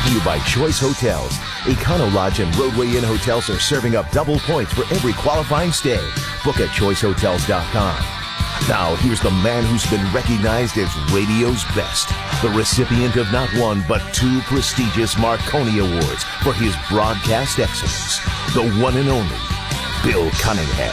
to you by Choice Hotels. Econo Lodge and Roadway Inn hotels are serving up double points for every qualifying stay. Book at choicehotels.com. Now, here's the man who's been recognized as radio's best, the recipient of not one but 2 prestigious Marconi Awards for his broadcast excellence, the one and only Bill Cunningham.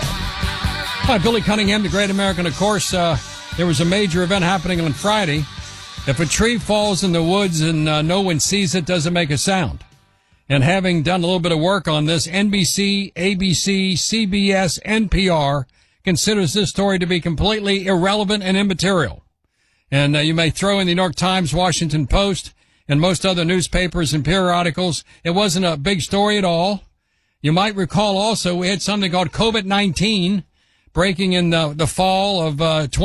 Hi, Billy Cunningham, the great American. Of course, there was a major event happening on Friday. If a tree falls in the woods and no one sees it, doesn't make a sound. And having done a little bit of work on this, NBC, ABC, CBS, NPR considers this story to be completely irrelevant and immaterial. And you may throw in the New York Times, Washington Post, and most other newspapers and periodicals. It wasn't a big story at all. You might recall also we had something called COVID-19 breaking in the fall of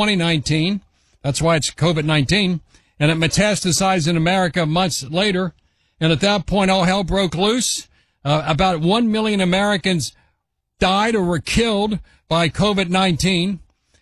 2019. That's why it's COVID-19. And it metastasized in America months later. And at that point, all hell broke loose. About 1 million Americans died or were killed by COVID-19.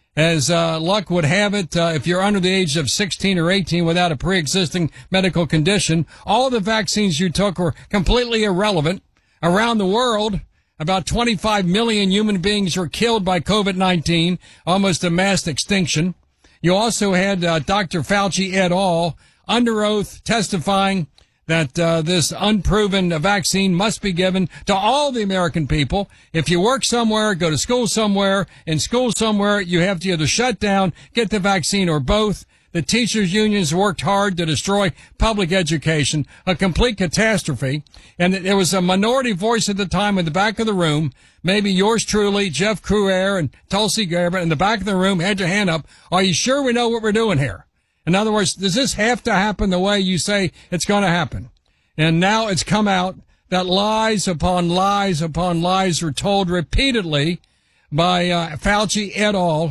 As luck would have it, if you're under the age of 16 or 18 without a pre-existing medical condition, all the vaccines you took were completely irrelevant. Around the world, about 25 million human beings were killed by COVID-19, almost a mass extinction. You also had Dr. Fauci et al. Under oath testifying that this unproven vaccine must be given to all the American people. If you work somewhere, go to school somewhere, in school somewhere, you have to either shut down, get the vaccine, or both. The teachers' unions worked hard to destroy public education, a complete catastrophe. And there was a minority voice at the time in the back of the room, maybe yours truly, Jeff Crouere and Tulsi Gabbard, in the back of the room, had your hand up. Are you sure we know what we're doing here? In other words, does this have to happen the way you say it's going to happen? And now it's come out that lies upon lies upon lies were told repeatedly by Fauci et al.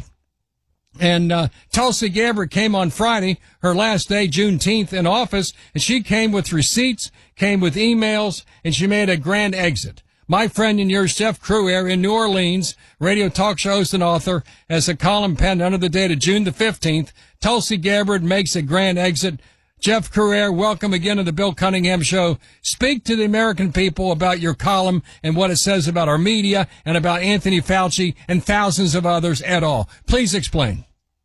And Tulsi Gabbard came on Friday, her last day, Juneteenth, in office, and she came with receipts, came with emails, and she made a grand exit. My friend and yours, Jeff Crouere, in New Orleans, radio talk show host and author, has a column penned under the date of June the 15th. Tulsi Gabbard makes a grand exit. Jeff Crouere, welcome again to the Bill Cunningham Show. Speak to the American people about your column and what it says about our media and about Anthony Fauci and thousands of others et al. Please explain.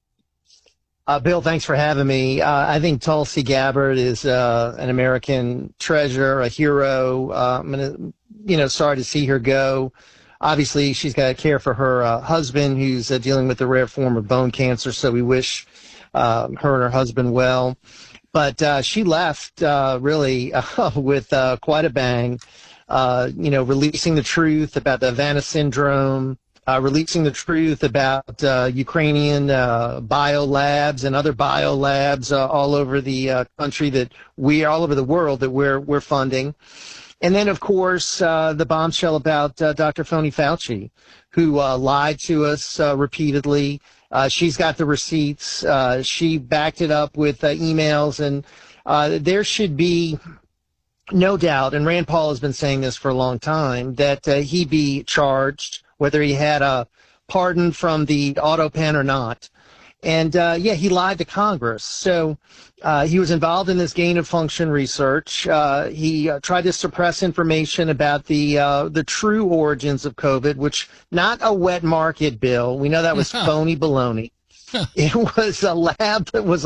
Bill, thanks for having me. I think Tulsi Gabbard is an American treasure, a hero. Sorry to see her go. Obviously, she's got to care for her husband, who's dealing with a rare form of bone cancer, so we wish her and her husband well. But she left really with quite a bang, releasing the truth about the Havana syndrome, releasing the truth about Ukrainian biolabs and other biolabs all over the country all over the world that we're funding. And then, of course, the bombshell about Dr. Tony Fauci, who lied to us repeatedly. She's got the receipts. She backed it up with emails. And there should be no doubt, and Rand Paul has been saying this for a long time, that he be charged, whether he had a pardon from the auto pen or not. And, he lied to Congress. So he was involved in this gain-of-function research. He tried to suppress information about the true origins of COVID, which not a wet market, Bill. We know that was phony baloney. It was a lab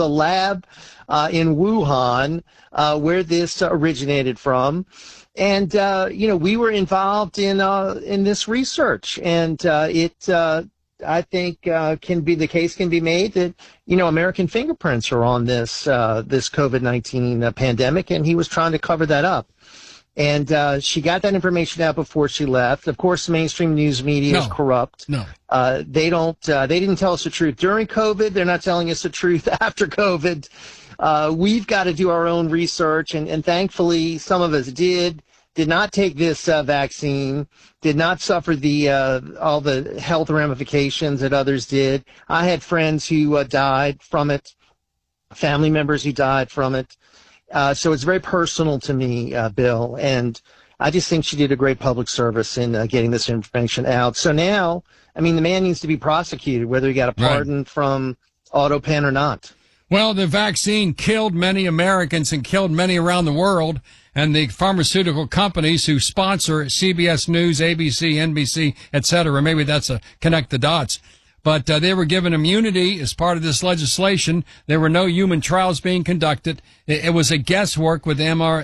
in Wuhan where this originated from. And, we were involved in this research. And I think the case can be made that, American fingerprints are on this COVID-19 pandemic, and he was trying to cover that up. And she got that information out before she left. Of course, the mainstream news media is corrupt. No. They didn't tell us the truth during COVID. They're not telling us the truth after COVID. We've got to do our own research, and thankfully some of us did not take this vaccine, did not suffer all the health ramifications that others did. I had friends who died from it, family members who died from it. So it's very personal to me, Bill, and I just think she did a great public service in getting this information out. So now, the man needs to be prosecuted, whether he got a pardon from AutoPen or not. Well, the vaccine killed many Americans and killed many around the world. and the pharmaceutical companies who sponsor CBS News, ABC, NBC, etc. Maybe that's a connect the dots. But they were given immunity as part of this legislation. There were no human trials being conducted. It was a guesswork with the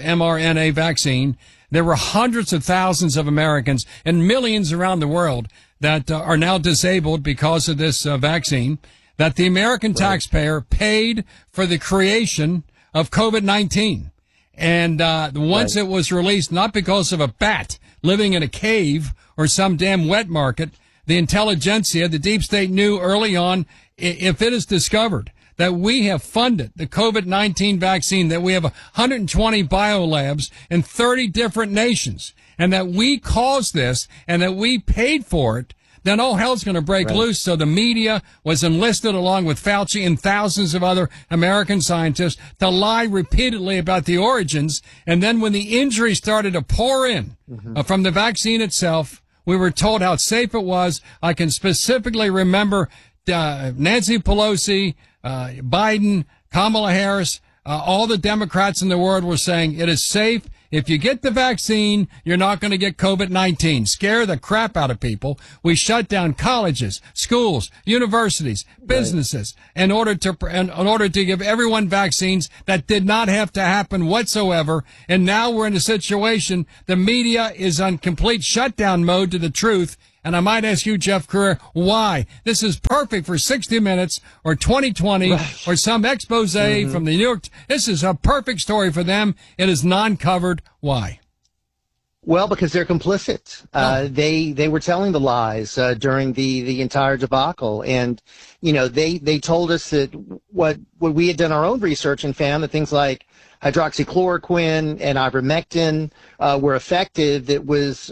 mRNA vaccine. There were hundreds of thousands of Americans and millions around the world that are now disabled because of this vaccine, that the American taxpayer paid for the creation of COVID-19. And once it was released, not because of a bat living in a cave or some damn wet market, the intelligentsia, the deep state knew early on, if it is discovered that we have funded the COVID-19 vaccine, that we have 120 biolabs in 30 different nations, and that we caused this and that we paid for it, then all hell's going to break loose. So the media was enlisted along with Fauci and thousands of other American scientists to lie repeatedly about the origins. And then when the injuries started to pour in from the vaccine itself, we were told how safe it was. I can specifically remember Nancy Pelosi, Biden, Kamala Harris, all the Democrats in the world were saying it is safe. If you get the vaccine, you're not going to get COVID-19. Scare the crap out of people. We shut down colleges, schools, universities, businesses in order to give everyone vaccines. That did not have to happen whatsoever. And now we're in a situation, the media is on complete shutdown mode to the truth. And I might ask you, Jeff Crouere, why? This is perfect for 60 Minutes or 2020 or some expose from the New York. This is a perfect story for them. It is non-covered. Why? Well, because they're complicit. They were telling the lies during the entire debacle, and they told us that what we had done our own research and found that things like hydroxychloroquine and ivermectin were effective. That was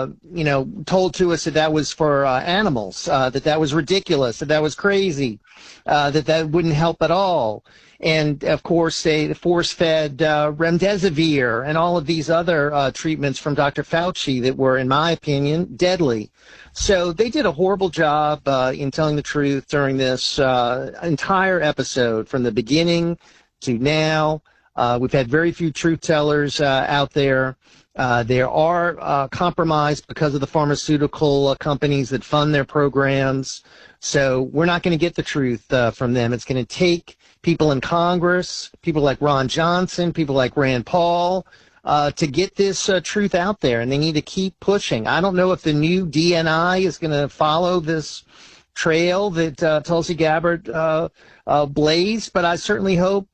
told to us that was for animals, that was ridiculous, that was crazy, that wouldn't help at all. And, of course, they force-fed remdesivir and all of these other treatments from Dr. Fauci that were, in my opinion, deadly. So they did a horrible job in telling the truth during this entire episode, from the beginning to now. We've had very few truth tellers out there. There are compromised because of the pharmaceutical companies that fund their programs. So we're not going to get the truth from them. It's going to take people in Congress, people like Ron Johnson, people like Rand Paul, to get this truth out there, and they need to keep pushing. I don't know if the new DNI is going to follow this trail that Tulsi Gabbard blazed, but I certainly hope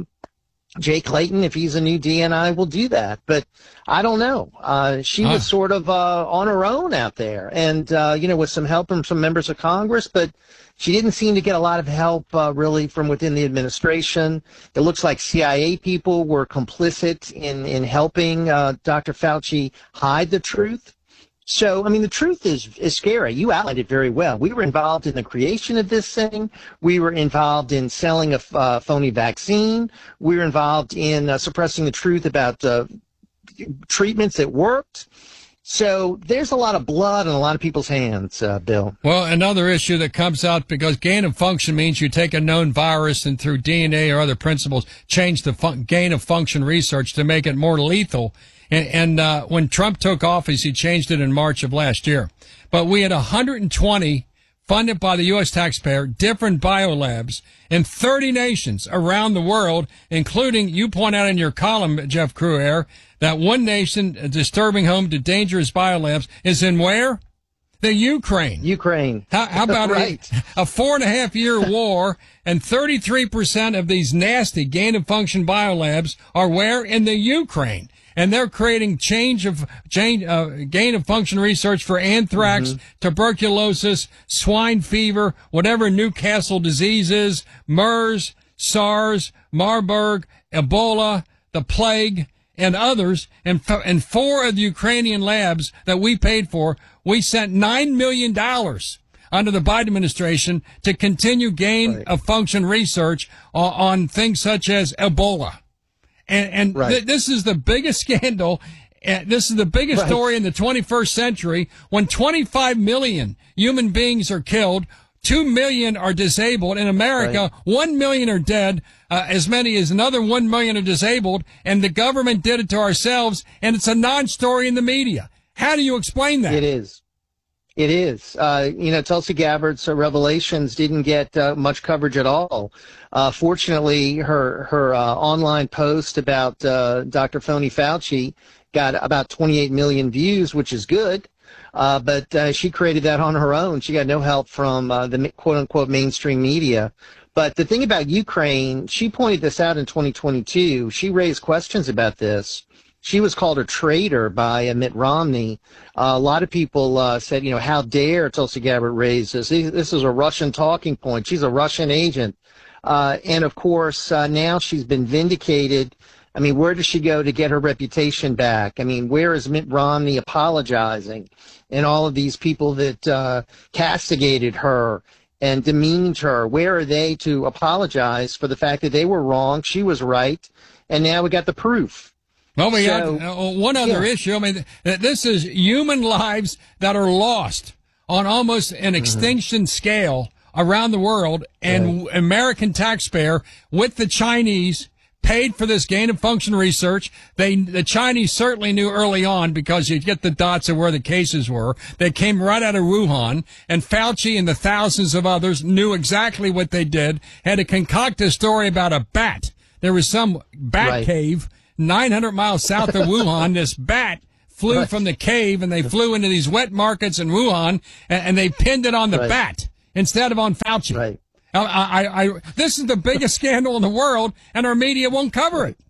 Jay Clayton, if he's a new DNI, will do that. But I don't know. She was sort of on her own out there, and with some help from some members of Congress, but she didn't seem to get a lot of help really from within the administration. It looks like CIA people were complicit in helping Dr. Fauci hide the truth. So, I mean, the truth is scary. You outlined it very well. We were involved in the creation of this thing. We were involved in selling a phony vaccine. We were involved in suppressing the truth about treatments that worked. So there's a lot of blood in a lot of people's hands, Bill. Well, another issue that comes out, because gain of function means you take a known virus and through DNA or other principles change the gain of function research to make it more lethal. And when Trump took office, he changed it in March of last year. But we had 120 funded by the U.S. taxpayer, different biolabs in 30 nations around the world, including, you point out in your column, Jeff Crouere, that one nation disturbing home to dangerous biolabs is in where? The Ukraine. How about right. a 4.5-year war, and 33% of these nasty gain of function biolabs are where? In the Ukraine. And they're creating gain of function research for anthrax, tuberculosis, swine fever, whatever Newcastle disease is, MERS, SARS, Marburg, Ebola, the plague, and others. And 4 of the Ukrainian labs that we paid for, we sent $9 million under the Biden administration to continue gain of function research on things such as Ebola. And this is the biggest scandal. This is the biggest story in the 21st century, when 25 million human beings are killed. 2 million are disabled. In America, 1 million are dead. As many as another 1 million are disabled. And the government did it to ourselves. And it's a non-story in the media. How do you explain that? It is. It is. Tulsi Gabbard's revelations didn't get much coverage at all. Fortunately, her online post about Dr. Phony Fauci got about 28 million views, which is good. But she created that on her own. She got no help from the quote-unquote mainstream media. But the thing about Ukraine, she pointed this out in 2022. She raised questions about this. She was called a traitor by Mitt Romney. A lot of people said, how dare Tulsi Gabbard raise this? This is a Russian talking point. She's a Russian agent. And, of course, now she's been vindicated. I mean, where does she go to get her reputation back? I mean, where is Mitt Romney apologizing? And all of these people that castigated her and demeaned her, where are they to apologize for the fact that they were wrong, she was right, and now we got the proof? Well, we got one other issue. I mean, this is human lives that are lost on almost an extinction scale around the world, and American taxpayer with the Chinese paid for this gain-of-function research. The Chinese certainly knew early on, because you get the dots of where the cases were. They came right out of Wuhan, and Fauci and the thousands of others knew exactly what they did, had to concoct a story about a bat. There was some bat cave 900 miles south of Wuhan. This bat flew from the cave, and they flew into these wet markets in Wuhan, and they pinned it on the bat instead of on Fauci. Right. This is the biggest scandal in the world, and our media won't cover it.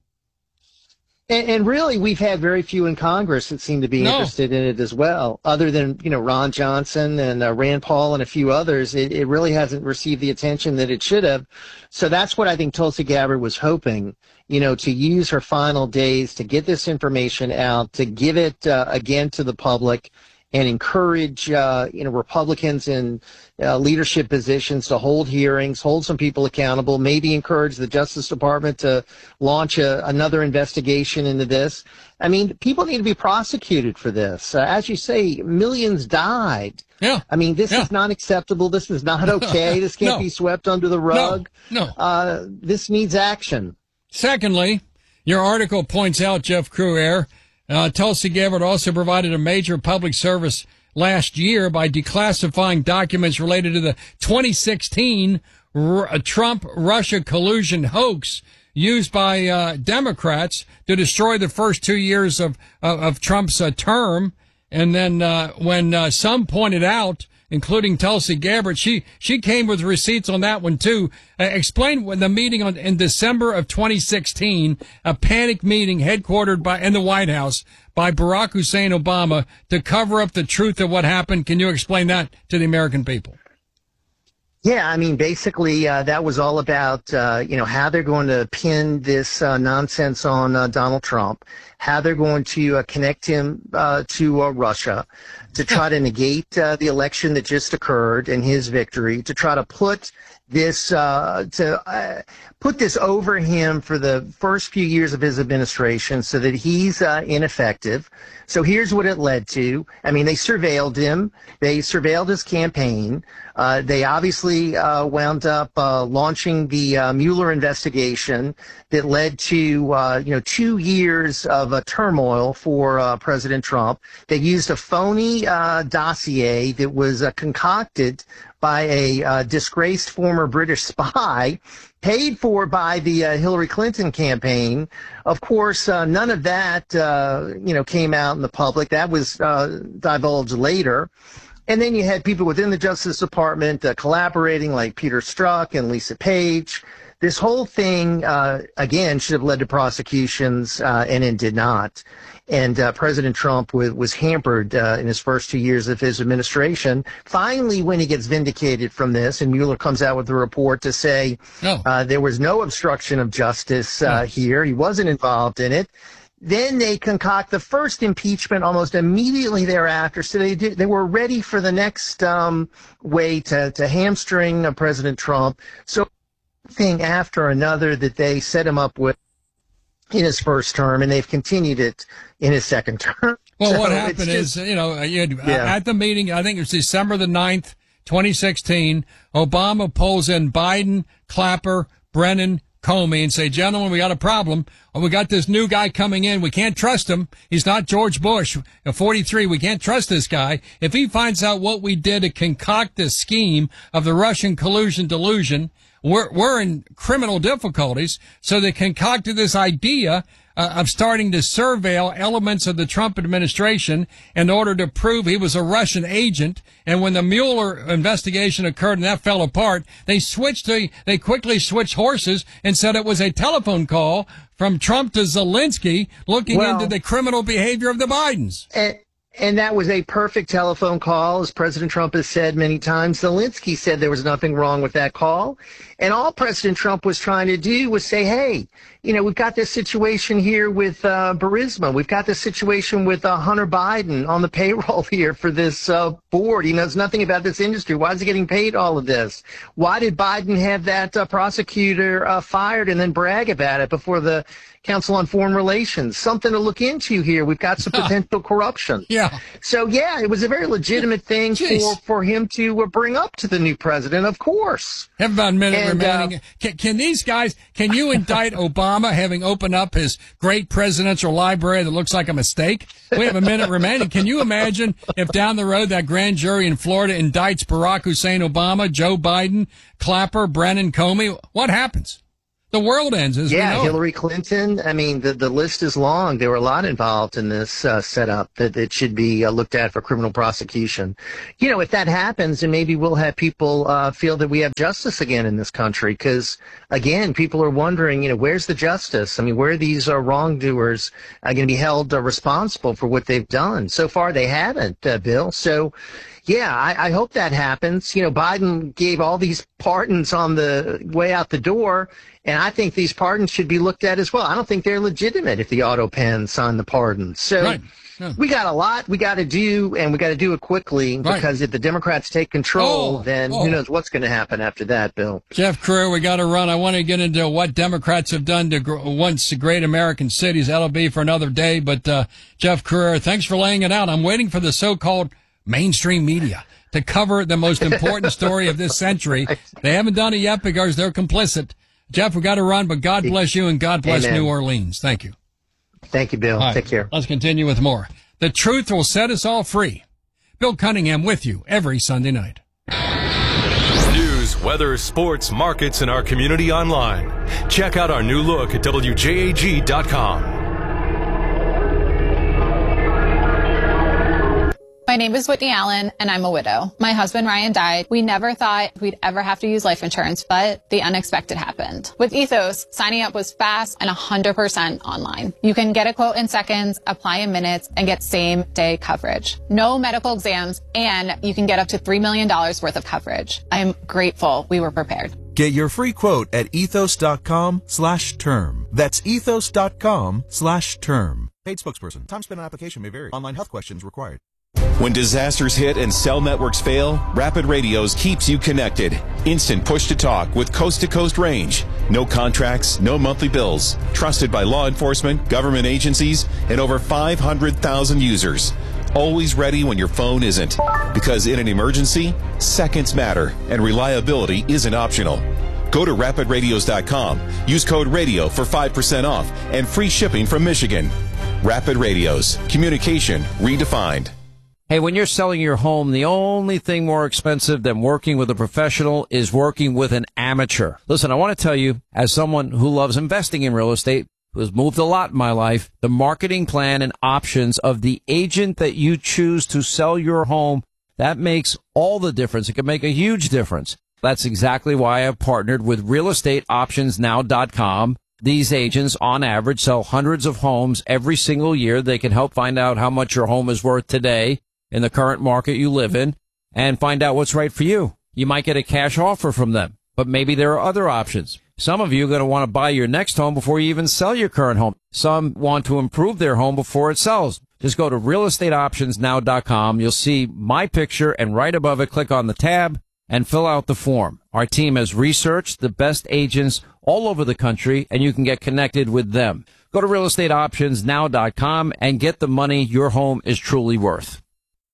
And really, we've had very few in Congress that seem to be interested in it as well, other than, Ron Johnson and Rand Paul and a few others. It really hasn't received the attention that it should have. So that's what I think Tulsi Gabbard was hoping, to use her final days to get this information out, to give it again to the public, and encourage, Republicans in leadership positions to hold hearings, hold some people accountable, maybe encourage the Justice Department to launch another investigation into this. I mean, people need to be prosecuted for this. As you say, millions died. Yeah. I mean, this is not acceptable. This is not okay. This can't be swept under the rug. No. This needs action. Secondly, your article points out, Jeff Crouere, Tulsi Gabbard also provided a major public service last year by declassifying documents related to the 2016 Trump-Russia collusion hoax used by Democrats to destroy the first 2 years of Trump's term. And then when some pointed out, including Tulsi Gabbard, she came with receipts on that one too. Explain when the meeting in December of 2016, a panic meeting headquartered in the White House by Barack Hussein Obama to cover up the truth of what happened. Can you explain that to the American people? Yeah, I mean, basically, that was all about, how they're going to pin this nonsense on Donald Trump, how they're going to connect him to Russia, to try to negate the election that just occurred and his victory, to try to put this put this over him for the first few years of his administration so that he's ineffective. So here's what it led to. I mean, they surveilled him. They surveilled his campaign. They obviously wound up launching the Mueller investigation that led to 2 years of turmoil for President Trump. They used a phony dossier that was concocted by a disgraced former British spy, paid for by the Hillary Clinton campaign. Of course, none of that, came out in the public. That was divulged later. And then you had people within the Justice Department collaborating, like Peter Strzok and Lisa Page. This whole thing, again, should have led to prosecutions, and it did not. And President Trump was hampered in his first 2 years of his administration. Finally, when he gets vindicated from this, and Mueller comes out with a report to say there was no obstruction of justice here, he wasn't involved in it. Then they concoct the first impeachment almost immediately thereafter. So they were ready for the next way to hamstring President Trump. So thing after another that they set him up with in his first term, and they've continued it in his second term. Well, so what happened is, at the meeting, I think it was December the 9th, 2016, Obama pulls in Biden, Clapper, Brennan, Comey and say, gentlemen, we got a problem. We got this new guy coming in. We can't trust him. He's not George Bush, 43. We can't trust this guy. If he finds out what we did to concoct this scheme of the Russian collusion delusion, we're in criminal difficulties. So they concocted this idea of starting to surveil elements of the Trump administration in order to prove he was a Russian agent. And when the Mueller investigation occurred and that fell apart, they quickly switched horses and said it was a telephone call from Trump to Zelensky looking into the criminal behavior of the Bidens. And that was a perfect telephone call, as President Trump has said many times. Zelensky said there was nothing wrong with that call. And all President Trump was trying to do was say, hey, we've got this situation here with Burisma. We've got this situation with Hunter Biden on the payroll here for this board. He knows nothing about this industry. Why is he getting paid all of this? Why did Biden have that prosecutor fired and then brag about it before the Council on Foreign Relations? Something to look into here. We've got some potential corruption. Yeah. So, it was a very legitimate thing for him to bring up to the new president, of course. Have about a minute remaining. Can these guys, can you indict Obama having opened up his great presidential library that looks like a mistake? We have a minute remaining. Can you imagine if down the road that grand jury in Florida indicts Barack Hussein Obama, Joe Biden, Clapper, Brennan, Comey? What happens? The world ends as we know. Hillary Clinton. I mean, the list is long. There were a lot involved in this setup that it should be looked at for criminal prosecution. If that happens, then maybe we'll have people feel that we have justice again in this country. Because, again, people are wondering, where's the justice? I mean, where are these wrongdoers going to be held responsible for what they've done? So far, they haven't, Bill. So, I hope that happens. Biden gave all these pardons on the way out the door, and I think these pardons should be looked at as well. I don't think they're legitimate if the auto pen signed the pardons. So we got a lot we got to do, and we got to do it quickly because if the Democrats take control, then who knows what's going to happen after that, Bill. Jeff Crouere, we got to run. I want to get into what Democrats have done to once great American cities. That'll be for another day. But Jeff Crouere, thanks for laying it out. I'm waiting for the so-called mainstream media to cover the most important story of this century. They haven't done it yet because they're complicit. Jeff, we got to run, but God bless you and God bless New Orleans. Thank you. Thank you, Bill. Take care. Let's continue with more. The truth will set us all free. Bill Cunningham with you every Sunday night. News, weather, sports, markets, and our community online. Check out our new look at WJAG.com. My name is Whitney Allen, and I'm a widow. My husband, Ryan, died. We never thought we'd ever have to use life insurance, but the unexpected happened. With Ethos, signing up was fast and 100% online. You can get a quote in seconds, apply in minutes, and get same-day coverage. No medical exams, and you can get up to $3 million worth of coverage. I am grateful we were prepared. Get your free quote at ethos.com/term. That's ethos.com/term. Paid spokesperson. Time spent on application may vary. Online health questions required. When disasters hit and cell networks fail, Rapid Radios keeps you connected. Instant push-to-talk with coast-to-coast range. No contracts, no monthly bills. Trusted by law enforcement, government agencies, and over 500,000 users. Always ready when your phone isn't. Because in an emergency, seconds matter, and reliability isn't optional. Go to rapidradios.com. Use code RADIO for 5% off and free shipping from Michigan. Rapid Radios. Communication redefined. Hey, when you're selling your home, the only thing more expensive than working with a professional is working with an amateur. Listen, I want to tell you, as someone who loves investing in real estate, who has moved a lot in my life, the marketing plan and options of the agent that you choose to sell your home, that makes all the difference. It can make a huge difference. That's exactly why I've partnered with realestateoptionsnow.com. These agents, on average, sell hundreds of homes every single year. They can help find out how much your home is worth today in the current market you live in and find out what's right for you. You might get a cash offer from them, but maybe there are other options. Some of you are going to want to buy your next home before you even sell your current home. Some want to improve their home before it sells. Just go to realestateoptionsnow.com. You'll see my picture, and right above it, click on the tab and fill out the form. Our team has researched the best agents all over the country, and you can get connected with them. Go to realestateoptionsnow.com and get the money your home is truly worth.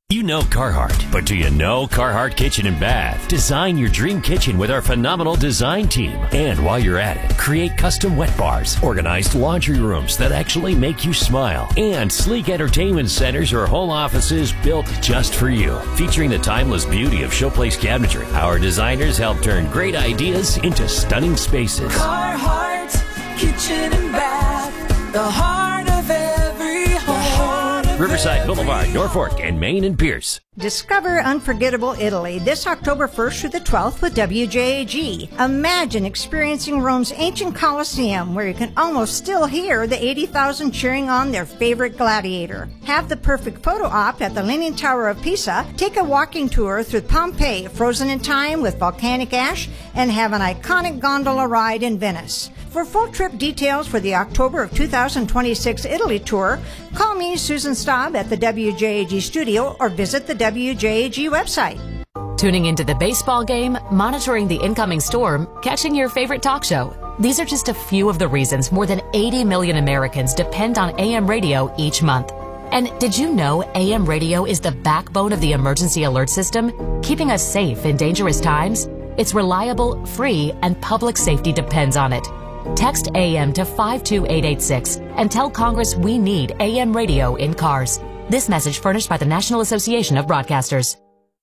You know Carhartt, but do you know Carhartt Kitchen and Bath? Design your dream kitchen with our phenomenal design team. And while you're at it, create custom wet bars, organized laundry rooms that actually make you smile, and sleek entertainment centers or home offices built just for you. Featuring the timeless beauty of Showplace cabinetry, our designers help turn great ideas into stunning spaces. Carhartt Kitchen and Bath, the heart of every home. Riverside Boulevard, Norfolk, and Main and Pierce. Discover unforgettable Italy this October 1st through the 12th with WJAG. Imagine experiencing Rome's ancient Colosseum, where you can almost still hear the 80,000 cheering on their favorite gladiator. Have the perfect photo op at the Leaning Tower of Pisa, take a walking tour through Pompeii, frozen in time with volcanic ash, and have an iconic gondola ride in Venice. For full trip details for the October of 2026 Italy tour, call me, Susan Staub, at the WJAG studio or visit the WJAG website. Tuning into the baseball game, monitoring the incoming storm, catching your favorite talk show. These are just a few of the reasons more than 80 million Americans depend on AM radio each month. And did you know AM radio is the backbone of the emergency alert system, keeping us safe in dangerous times? It's reliable, free, and public safety depends on it. Text AM to 52886 and tell Congress we need AM radio in cars. This message furnished by the National Association of Broadcasters.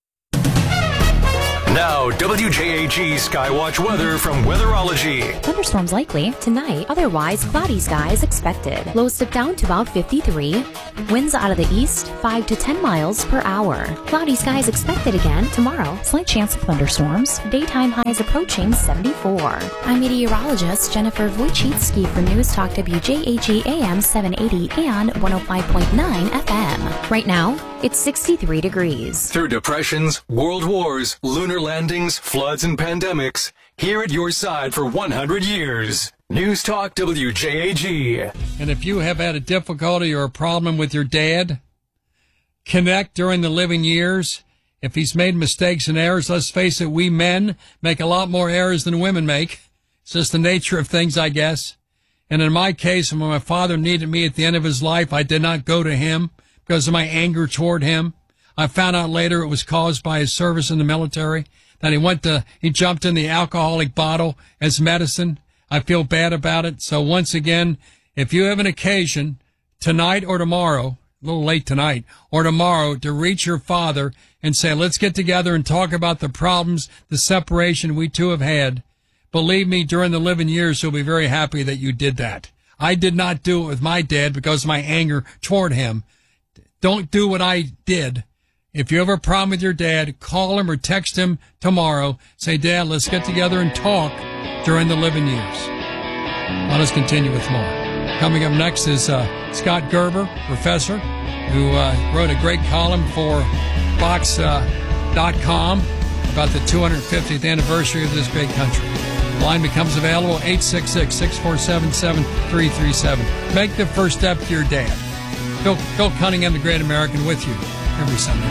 Now, WJAG Skywatch weather from Weatherology. Thunderstorms likely tonight, otherwise cloudy skies expected. Lows dip down to about 53. Winds out of the east 5 to 10 miles per hour. Cloudy skies expected again tomorrow. Slight chance of thunderstorms. Daytime highs approaching 74. I'm meteorologist Jennifer Wojcicki for News Talk WJAG AM 780 and 105.9 FM. Right now, it's 63 degrees. Through depressions, world wars, lunar landings, floods, and pandemics, here at your side for 100 years. News Talk WJAG. And if you have had a difficulty or a problem with your dad, connect during the living years. If he's made mistakes and errors, let's face it, we men make a lot more errors than women make. It's just the nature of things, I guess. And in my case, when my father needed me at the end of his life, I did not go to him because of my anger toward him. I found out later it was caused by his service in the military, that he jumped in the alcoholic bottle as medicine. I feel bad about it. So once again, if you have an occasion tonight or tomorrow, a little late tonight or tomorrow, to reach your father and say, let's get together and talk about the problems, the separation we two have had. Believe me, during the living years, he'll be very happy that you did that. I did not do it with my dad because of my anger toward him. Don't do what I did. If you have a problem with your dad, call him or text him tomorrow. Say, Dad, let's get together and talk during the living years. Let us continue with more. Coming up next is Scott Gerber, professor, who wrote a great column for Fox.com about the 250th anniversary of this great country. The line becomes available 866-647-7337. Make the first step to your dad. Bill Cunningham, the Great American, with you every Sunday.